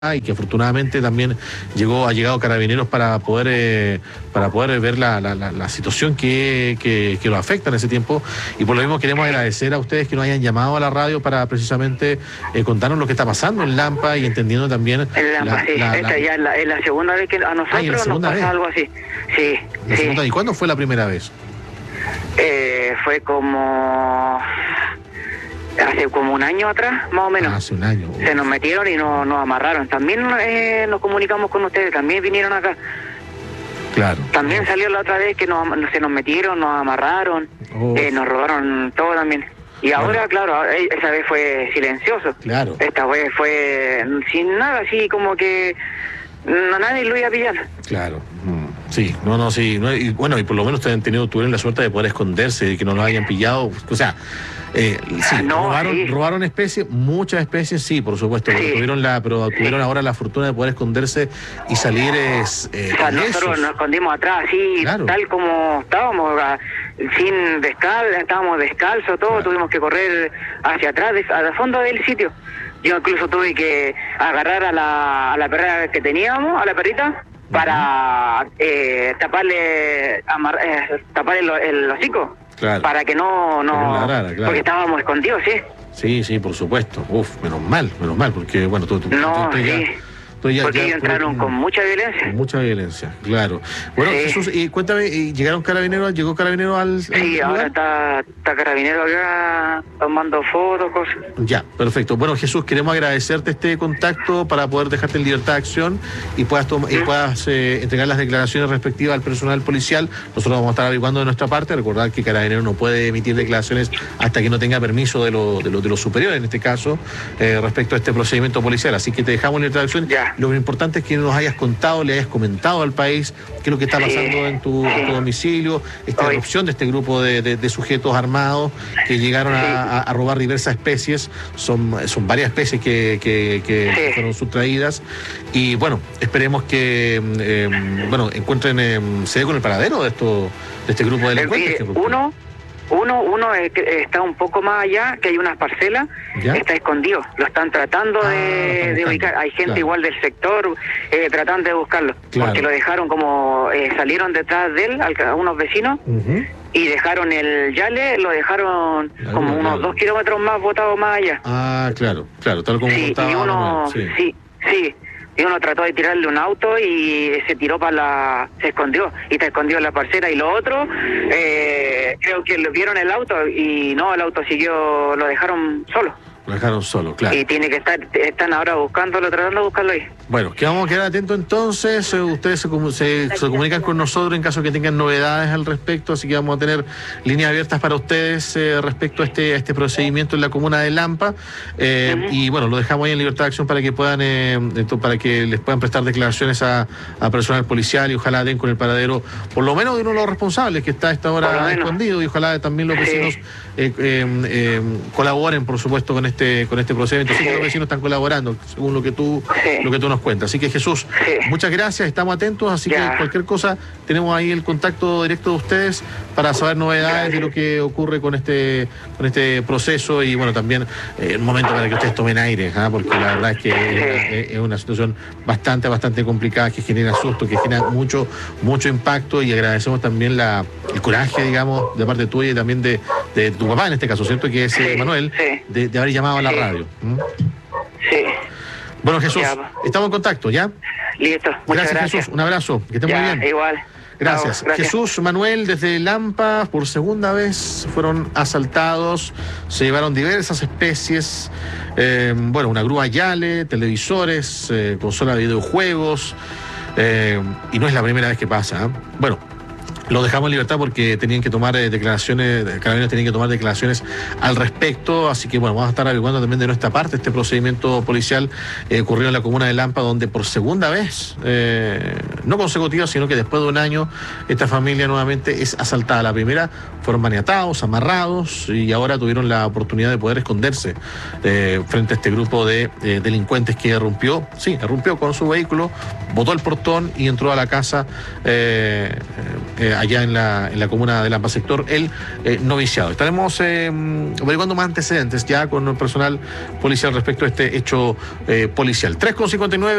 y que afortunadamente también ha llegado Carabineros para poder ver la situación que lo afecta en ese tiempo, y por lo mismo queremos agradecer a ustedes que nos hayan llamado a la radio para precisamente contarnos lo que está pasando en Lampa y entendiendo también en Lampa, esta ya es la segunda vez que a nosotros nos pasa algo así. Sí, ¿Y cuándo fue la primera vez? Fue como hace como un año atrás, más o menos. Hace un año. Se nos metieron y nos amarraron. También nos comunicamos con ustedes, también vinieron acá. Claro. También salió la otra vez que se nos metieron, nos amarraron, nos robaron todo también. Y ahora, claro, esa vez fue silencioso. Claro. Esta vez fue sin nada, así como que nadie lo iba a pillar. Claro. Sí, sí. Y bueno, y por lo menos tuvieron la suerte de poder esconderse, de que no los hayan pillado. O sea, robaron especies, muchas especies, sí, por supuesto, sí. Pero tuvieron ahora la fortuna de poder esconderse y salir nosotros nos escondimos atrás, así, claro. Tal como estábamos, estábamos descalzos, todo, claro. Tuvimos que correr hacia atrás, al fondo del sitio. Yo incluso tuve que agarrar a la perra que teníamos, a la perrita, para taparle el hocico. Claro. Para que no claro. Porque estábamos escondidos, sí. Sí, por supuesto. Menos mal, porque bueno, porque ellos entraron con mucha violencia. Con mucha violencia, claro. Bueno, Jesús, y cuéntame, ¿llegó Carabineros al Sí, ahora está Carabineros acá tomando fotos, cosas. Ya, perfecto. Bueno, Jesús, queremos agradecerte este contacto para poder dejarte en libertad de acción y puedas entregar las declaraciones respectivas al personal policial. Nosotros vamos a estar averiguando de nuestra parte. Recordar que Carabineros no puede emitir declaraciones hasta que no tenga permiso de los superiores, en este caso, respecto a este procedimiento policial. Así que te dejamos en libertad de acción. Ya. Lo importante es que nos hayas contado, le hayas comentado al país qué es lo que está pasando en tu domicilio, esta erupción de este grupo de sujetos armados que llegaron a robar diversas especies. Son varias especies que fueron sustraídas, y bueno, esperemos que se dé con el paradero de este grupo de delincuentes. Uno está un poco más allá, que hay unas parcelas, está escondido, lo están tratando de ubicar. Hay gente igual del sector tratando de buscarlo, porque lo dejaron como, salieron detrás de él, a unos vecinos, y dejaron el yale, lo dejaron como unos 2 kilómetros más botado más allá. Claro, tal como y uno, y uno trató de tirarle un auto y se tiró se escondió, y está escondido en la parcela. Y lo otro, creo que vieron el auto y no, el auto siguió, lo dejaron solo. Lo dejaron solo, claro. Y tiene que están ahora buscándolo, tratando de buscarlo ahí. Bueno, que vamos a quedar atentos entonces. Ustedes se comunican con nosotros en caso que tengan novedades al respecto, así que vamos a tener líneas abiertas para ustedes respecto a este procedimiento en la comuna de Lampa. Y bueno, lo dejamos ahí en libertad de acción para que para que les puedan prestar declaraciones a personal policial, y ojalá den con el paradero, por lo menos de uno de los responsables que está a esta hora escondido, y ojalá también los vecinos colaboren, por supuesto, con este procedimiento. Así que los vecinos están colaborando, según lo que tú nos cuentas. Así que, Jesús, muchas gracias, estamos atentos, así que cualquier cosa, tenemos ahí el contacto directo de ustedes para saber novedades de lo que ocurre con este proceso, y bueno, también un momento para que ustedes tomen aire, porque la verdad es que es una situación bastante complicada, que genera susto, que genera mucho impacto, y agradecemos también el coraje, digamos, de parte tuya y también de tu papá en este caso, ¿cierto? Que es Manuel, de haber llamado a la radio. Sí. Bueno, Jesús, estamos en contacto, ¿ya? Listo. Gracias, Jesús. Un abrazo. Que esté muy bien. Igual. Gracias. Jesús, Manuel, desde Lampa, por segunda vez fueron asaltados, se llevaron diversas especies, una grúa Yale, televisores, consola de videojuegos, y no es la primera vez que pasa. Bueno, lo dejamos en libertad porque tenían que tomar declaraciones, Carabineros tenían que tomar declaraciones al respecto, así que bueno, vamos a estar averiguando también de nuestra parte este procedimiento policial ocurrido en la comuna de Lampa, donde por segunda vez, no consecutiva, sino que después de un año, esta familia nuevamente es asaltada. La primera fueron maniatados, amarrados, y ahora tuvieron la oportunidad de poder esconderse frente a este grupo de delincuentes que irrumpió con su vehículo, botó el portón y entró a la casa allá en la comuna de Lampa, sector El Noviciado. Estaremos averiguando más antecedentes ya con el personal policial respecto a este hecho policial. 3:59.